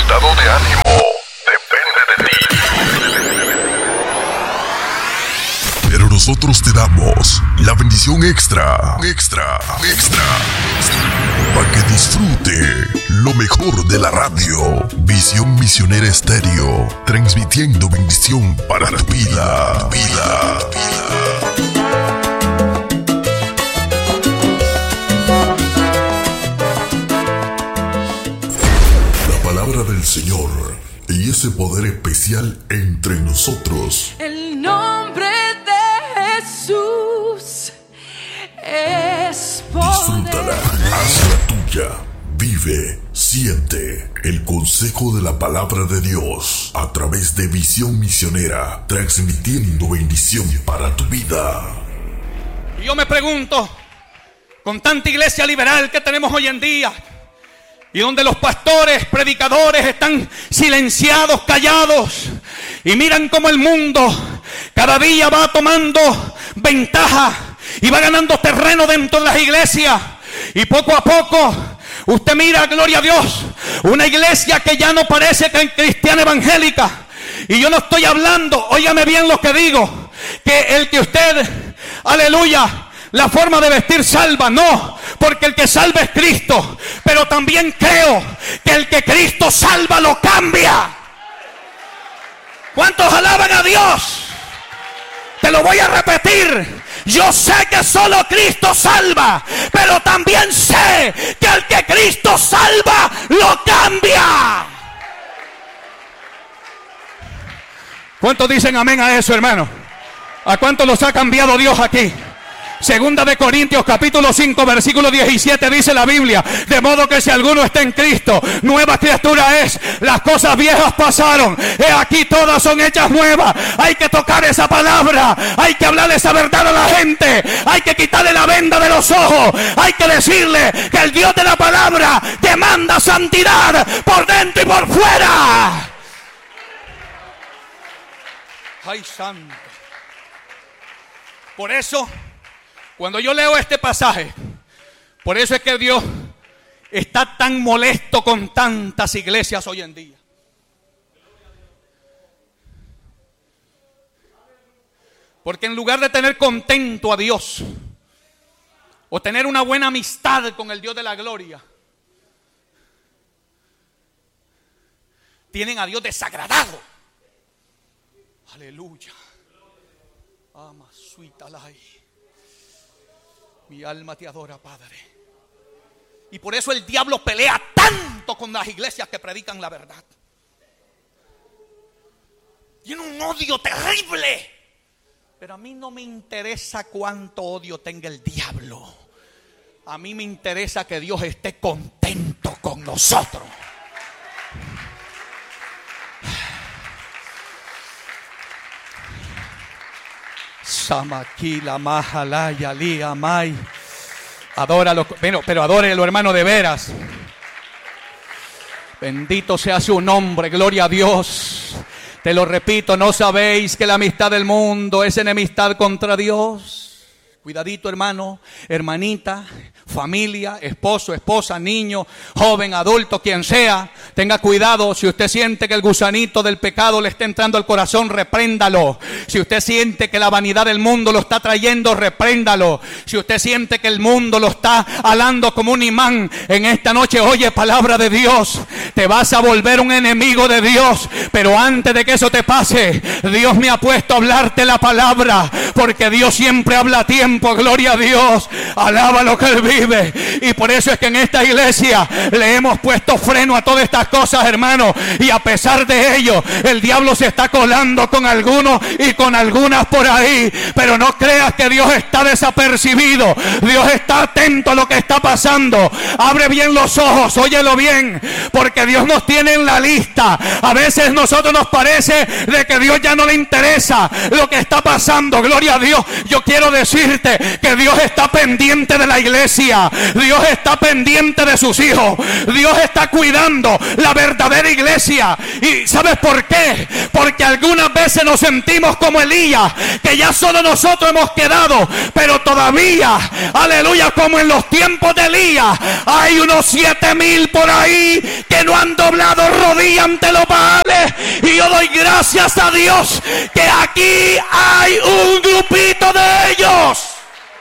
estado de ánimo depende de ti. Pero nosotros te damos la bendición extra, para que disfrute lo mejor de la radio. Visión Misionera Estéreo, transmitiendo bendición para tu vida. La palabra del Señor y ese poder especial entre nosotros. El nombre de Jesús es poder. Disfrútala, hazla tuya. Vive, siente el consejo de la palabra de Dios a través de Visión Misionera, transmitiendo bendición para tu vida. Y yo me pregunto, con tanta iglesia liberal que tenemos hoy en día, y donde los pastores, predicadores están silenciados, callados, y miran cómo el mundo cada día va tomando ventaja y va ganando terreno dentro de las iglesias, y poco a poco usted mira, gloria a Dios, una iglesia que ya no parece cristiana evangélica. Y yo no estoy hablando, óigame bien lo que digo, que el que usted, aleluya, la forma de vestir salva, no, porque el que salva es Cristo. Pero también creo que el que Cristo salva lo cambia. ¿Cuántos alaban a Dios? Te lo voy a repetir. Yo sé que solo Cristo salva, pero también sé que el que Cristo salva lo cambia. ¿Cuántos dicen amén a eso, hermano? ¿A cuántos los ha cambiado Dios aquí? Segunda de Corintios capítulo 5 versículo 17 dice la Biblia: de modo que si alguno está en Cristo, nueva criatura es. Las cosas viejas pasaron, he aquí todas son hechas nuevas. Hay que tocar esa palabra, hay que hablarle esa verdad a la gente, hay que quitarle la venda de los ojos, hay que decirle que el Dios de la palabra demanda santidad por dentro y por fuera. Ay, santo. Por eso, cuando yo leo este pasaje, por eso es que Dios está tan molesto con tantas iglesias hoy en día. Porque en lugar de tener contento a Dios, o tener una buena amistad con el Dios de la gloria, tienen a Dios desagradado. Aleluya. Ama suita lai. Mi alma te adora, Padre. Y por eso el diablo pelea tanto con las iglesias que predican la verdad. Tiene un odio terrible. Pero a mí no me interesa cuánto odio tenga el diablo. A mí me interesa que Dios esté contento con nosotros. Samakila mahalaya li amai. Adóralo, pero adórelo, hermano, de veras. Bendito sea su nombre, gloria a Dios. Te lo repito, ¿no sabéis que la amistad del mundo es enemistad contra Dios? Cuidadito, hermano, hermanita, familia, esposo, esposa, niño, joven, adulto, quien sea. Tenga cuidado. Si usted siente que el gusanito del pecado le está entrando al corazón, repréndalo. Si usted siente que la vanidad del mundo lo está trayendo, repréndalo. Si usted siente que el mundo lo está alando como un imán, en esta noche oye palabra de Dios. Te vas a volver un enemigo de Dios. Pero antes de que eso te pase, Dios me ha puesto a hablarte la palabra, porque Dios siempre habla a tiempo. Gloria a Dios, alaba lo que Él vive. Y por eso es que en esta iglesia le hemos puesto freno a todas estas cosas, hermano. Y a pesar de ello, el diablo se está colando con algunos y con algunas por ahí. Pero no creas que Dios está desapercibido. Dios está atento a lo que está pasando. Abre bien los ojos, óyelo bien, porque Dios nos tiene en la lista. A veces nosotros nos parece de que Dios ya no le interesa lo que está pasando. Gloria a Dios. Yo quiero decirte que Dios está pendiente de la iglesia. Dios está pendiente de sus hijos. Dios está cuidando la verdadera iglesia. ¿Y sabes por qué? Porque algunas veces nos sentimos como Elías, que ya solo nosotros hemos quedado, pero todavía, aleluya, como en los tiempos de Elías, hay unos 7,000 por ahí que no han doblado rodilla ante los Baales. Y yo doy gracias a Dios que aquí hay un grupito de ellos.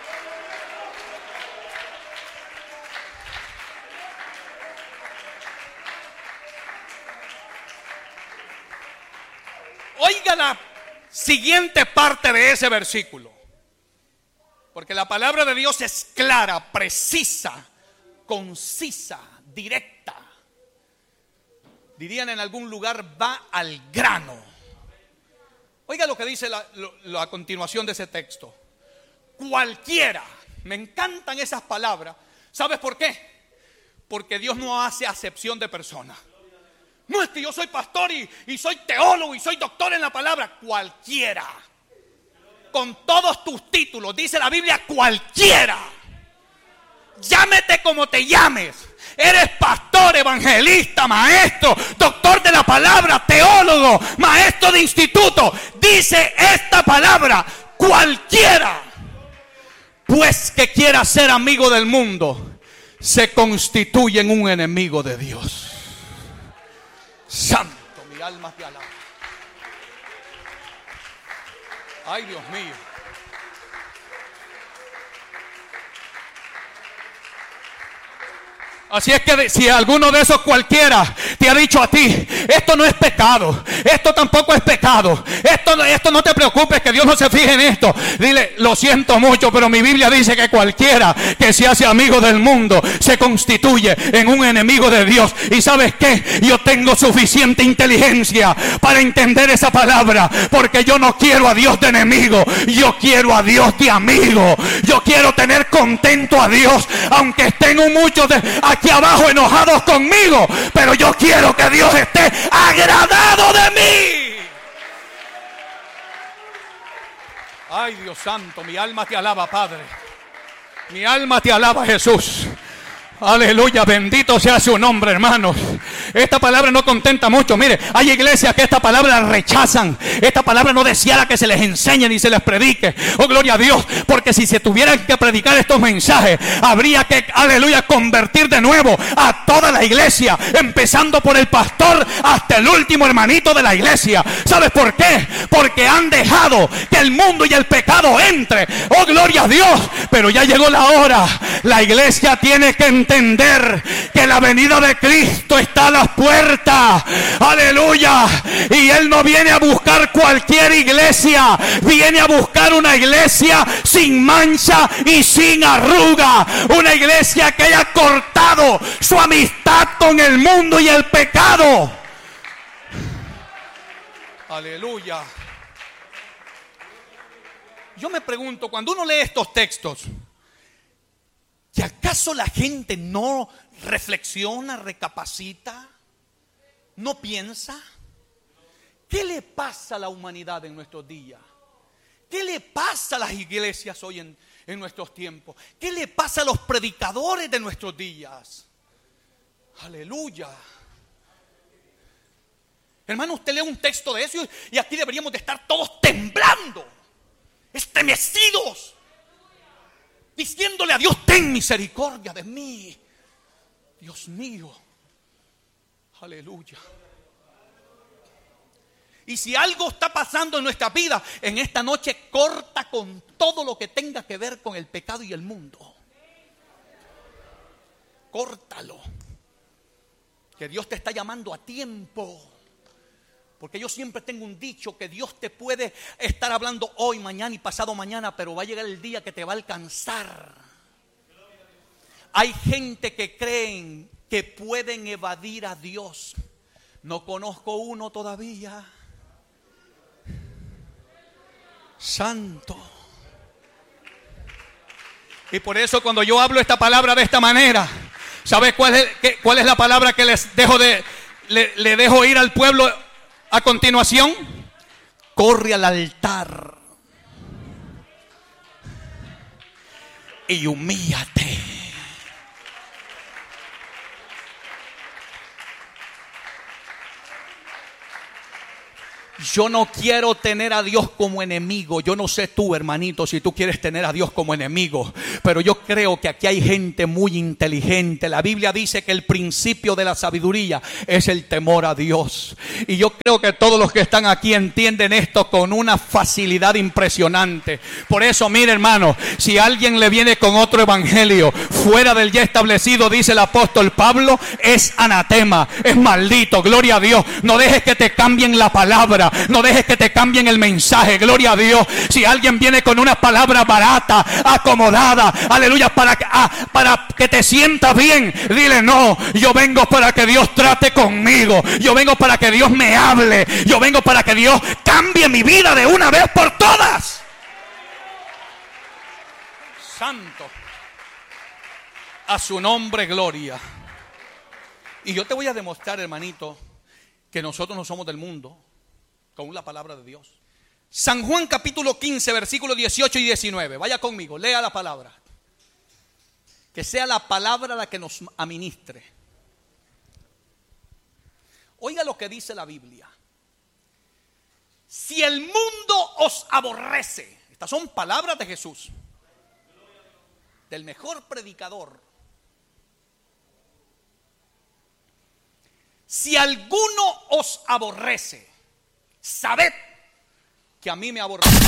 Oiga la siguiente parte de ese versículo, porque la palabra de Dios es clara, precisa, concisa, directa. Dirían en algún lugar, va al grano. Oiga lo que dice la continuación de ese texto. Cualquiera. Me encantan esas palabras. ¿Sabes por qué? Porque Dios no hace acepción de personas. No es que yo soy pastor y soy teólogo y soy doctor en la palabra. Cualquiera. Con todos tus títulos, dice la Biblia, cualquiera. Llámete como te llames. Eres pastor, evangelista, maestro, doctor de la palabra, teólogo, maestro de instituto. Dice esta palabra, cualquiera. Pues que quiera ser amigo del mundo, se constituye en un enemigo de Dios. Santo, mi alma te alaba. Ay, Dios mío. Así es que si alguno de esos cualquiera te ha dicho a ti, esto no es pecado, esto tampoco es pecado, esto no te preocupes, que Dios no se fije en esto, dile, lo siento mucho, pero mi Biblia dice que cualquiera que se hace amigo del mundo se constituye en un enemigo de Dios. Y ¿sabes qué? Yo tengo suficiente inteligencia para entender esa palabra, porque yo no quiero a Dios de enemigo, yo quiero a Dios de amigo. Yo quiero tener contento a Dios, aunque estén muchos aquí abajo enojados conmigo, pero yo quiero que Dios esté agradado de mí. Ay, Dios santo, mi alma te alaba, Padre. Mi alma te alaba, Jesús. Aleluya, bendito sea su nombre, hermanos. Esta palabra no contenta mucho. Mire, hay iglesias que esta palabra la rechazan. Esta palabra no deseara que se les enseñe ni se les predique. Oh, gloria a Dios, porque si se tuvieran que predicar estos mensajes, habría que, aleluya, convertir de nuevo a toda la iglesia, empezando por el pastor hasta el último hermanito de la iglesia. ¿Sabes por qué? Porque han dejado que el mundo y el pecado entre. Oh, gloria a Dios, pero ya llegó la hora. La iglesia tiene que entender que la venida de Cristo está a las puertas. Aleluya. Y Él no viene a buscar cualquier iglesia, viene a buscar una iglesia sin mancha y sin arruga, una iglesia que haya cortado su amistad con el mundo y el pecado. Aleluya. Yo me pregunto, cuando uno lee estos textos, ¿y acaso la gente no reflexiona, recapacita, no piensa? ¿Qué le pasa a la humanidad en nuestros días? ¿Qué le pasa a las iglesias hoy en nuestros tiempos? ¿Qué le pasa a los predicadores de nuestros días? Aleluya. Hermano, usted lee un texto de eso y aquí deberíamos de estar todos temblando, estremecidos, diciéndole a Dios, ten misericordia de mí. Dios mío. Aleluya. Y si algo está pasando en nuestra vida, en esta noche corta con todo lo que tenga que ver con el pecado y el mundo. Córtalo. Que Dios te está llamando a tiempo. Porque yo siempre tengo un dicho, que Dios te puede estar hablando hoy, mañana y pasado mañana, pero va a llegar el día que te va a alcanzar. Hay gente que creen que pueden evadir a Dios. No conozco uno todavía. Santo. Y por eso cuando yo hablo esta palabra de esta manera, ¿sabes cuál es la palabra que le dejo ir al pueblo a continuación? Corre al altar y humíllate. Yo no quiero tener a Dios como enemigo. Yo no sé tú, hermanito, si tú quieres tener a Dios como enemigo, pero yo creo que aquí hay gente muy inteligente. La Biblia dice que el principio de la sabiduría es el temor a Dios. Y yo creo que todos los que están aquí entienden esto con una facilidad impresionante. Por eso, mire, hermano, si alguien le viene con otro evangelio fuera del ya establecido, dice el apóstol Pablo, es anatema, es maldito. Gloria a Dios. No dejes que te cambien la palabra. No dejes que te cambien el mensaje. Gloria a Dios. Si alguien viene con una palabra barata, acomodada, aleluya, para que te sientas bien, dile: no, yo vengo para que Dios trate conmigo. Yo vengo para que Dios me hable. Yo vengo para que Dios cambie mi vida de una vez por todas. Santo. A su nombre, gloria. Y yo te voy a demostrar, hermanito, que nosotros no somos del mundo, con la palabra de Dios. San Juan capítulo 15, versículos 18 y 19. Vaya conmigo, lea la palabra. Que sea la palabra la que nos administre. Oiga lo que dice la Biblia. Si el mundo os aborrece. Estas son palabras de Jesús, del mejor predicador. Si alguno os aborrece, sabed que a mí me aborrece.